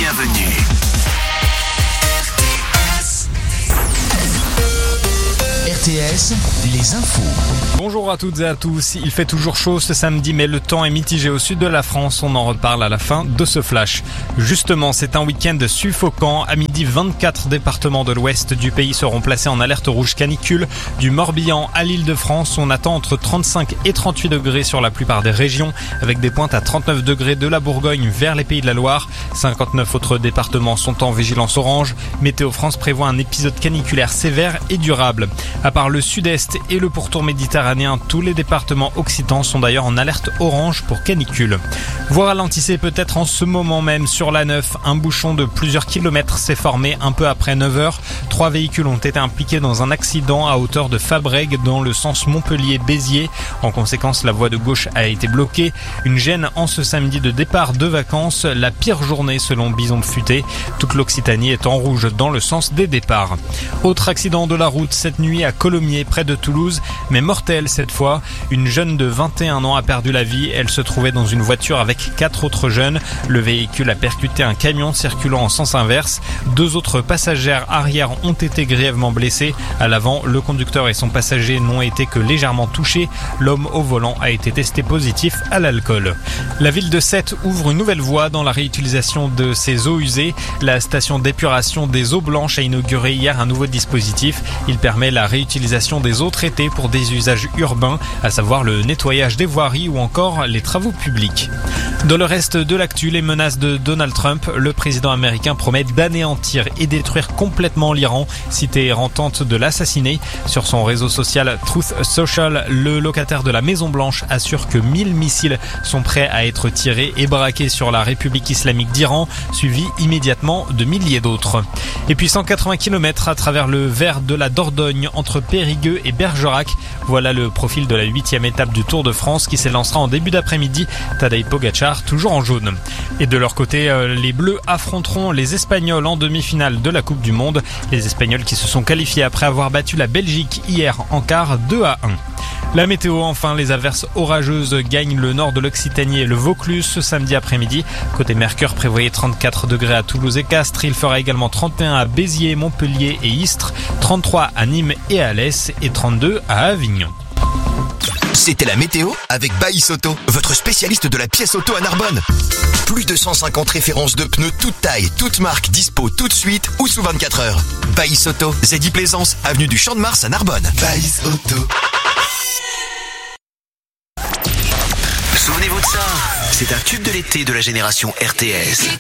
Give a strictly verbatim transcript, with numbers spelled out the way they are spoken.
bienvenue. R T S, les infos. Bonjour à toutes et à tous. Il fait toujours chaud ce samedi, mais le temps est mitigé au sud de la France. On en reparle à la fin de ce flash. Justement, c'est un week-end suffocant. À midi, vingt-quatre départements de l'ouest du pays seront placés en alerte rouge canicule. Du Morbihan à l'Île-de-France, on attend entre trente-cinq et trente-huit degrés sur la plupart des régions, avec des pointes à trente-neuf degrés de la Bourgogne vers les Pays de la Loire. cinquante-neuf autres départements sont en vigilance orange. Météo France prévoit un épisode caniculaire sévère et durable. À part le sud-est et le pourtour méditerranéen, tous les départements occitans sont d'ailleurs en alerte orange pour canicule. Vous ralentissez peut-être en ce moment même sur l'A neuf. Un bouchon de plusieurs kilomètres s'est formé un peu après neuf heures. Trois véhicules ont été impliqués dans un accident à hauteur de Fabrègues dans le sens Montpellier-Béziers. En conséquence, la voie de gauche a été bloquée. Une gêne en ce samedi de départ de vacances. La pire journée selon Bison de Futé. Toute l'Occitanie est en rouge dans le sens des départs. Autre accident de la route cette nuit à Colomiers près de Toulouse, mais mortel cette fois. Une jeune de vingt et un ans a perdu la vie. Elle se trouvait dans une voiture avec quatre autres jeunes. Le véhicule a percuté un camion circulant en sens inverse. Deux autres passagères arrière ont été grièvement blessés. À l'avant, le conducteur et son passager n'ont été que légèrement touchés. L'homme au volant a été testé positif à l'alcool. La ville de Sète ouvre une nouvelle voie dans la réutilisation de ses eaux usées. La station d'épuration des eaux blanches a inauguré hier un nouveau dispositif. Il permet la réutilisation des eaux traitées pour des usages urbains, à savoir le nettoyage des voiries ou encore les travaux publics. Dans le reste de l'actu, les menaces de Donald Trump, le président américain promet d'anéantir et détruire complètement l'Iran si Téhéran tente de l'assassiner. Sur son réseau social Truth Social, le locataire de la Maison Blanche assure que mille missiles sont prêts à être tirés et braqués sur la République islamique d'Iran, suivi immédiatement de milliers d'autres. Et puis cent quatre-vingts kilomètres à travers le vert de la Dordogne entre Périgueux et Bergerac. Voilà le profil de la huitième étape du Tour de France qui s'élancera en début d'après-midi. Tadej Pogacar toujours en jaune. Et de leur côté, les Bleus affronteront les Espagnols en demi-finale de la Coupe du Monde. Les Espagnols qui se sont qualifiés après avoir battu la Belgique hier en quart deux à un. La météo, enfin, les averses orageuses gagnent le nord de l'Occitanie et le Vaucluse ce samedi après-midi. Côté Mercure, prévoyez trente-quatre degrés à Toulouse et Castres. Il fera également trente et un à Béziers, Montpellier et Istres, trente-trois à Nîmes et Alès et trente-deux à Avignon. C'était la météo avec Baïs Auto, votre spécialiste de la pièce auto à Narbonne. Plus de cent cinquante références de pneus toutes tailles, toutes marques, dispo tout de suite ou sous vingt-quatre heures. Baïs Auto, Zeddy Plaisance, avenue du Champ de Mars à Narbonne. Baïs Auto. Souvenez-vous de ça, c'est un tube de l'été de la génération R T S.